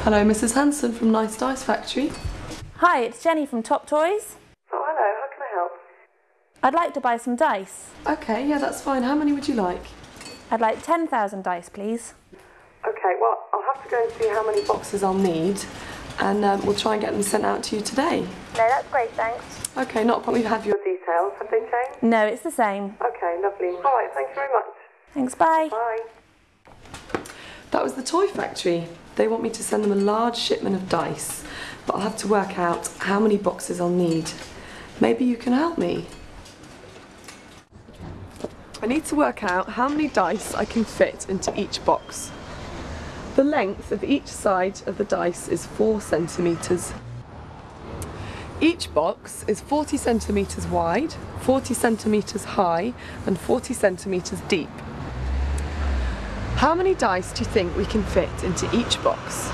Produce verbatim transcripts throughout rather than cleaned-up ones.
Hello, Missus Hanson from Nice Dice Factory. Hi, it's Jenny from Top Toys. Oh, hello, how can I help? I'd like to buy some dice. Okay, yeah, that's fine. How many would you like? I'd like ten thousand dice, please. Okay, well, I'll have to go and see how many boxes I'll need, and um, we'll try and get them sent out to you today. No, that's great, thanks. Okay, not a problem. We have your details. Have they changed? No, it's the same. Okay, lovely. All right, thank you very much. Thanks, bye. Bye. That was the toy factory. They want me to send them a large shipment of dice, but I'll have to work out how many boxes I'll need. Maybe you can help me. I need to work out how many dice I can fit into each box. The length of each side of the dice is four centimetres. Each box is forty centimetres wide, forty centimetres high and forty centimetres deep. How many dice do you think we can fit into each box?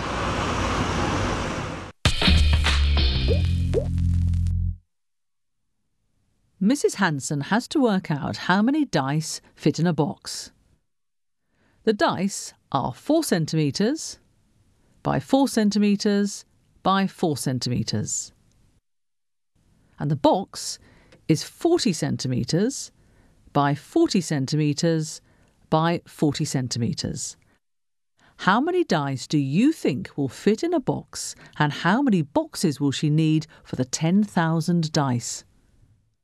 Missus Hanson has to work out how many dice fit in a box. The dice are four centimetres by four centimetres by four centimetres. And the box is forty centimetres by forty centimetres by forty centimetres. How many dice do you think will fit in a box, and how many boxes will she need for the ten thousand dice?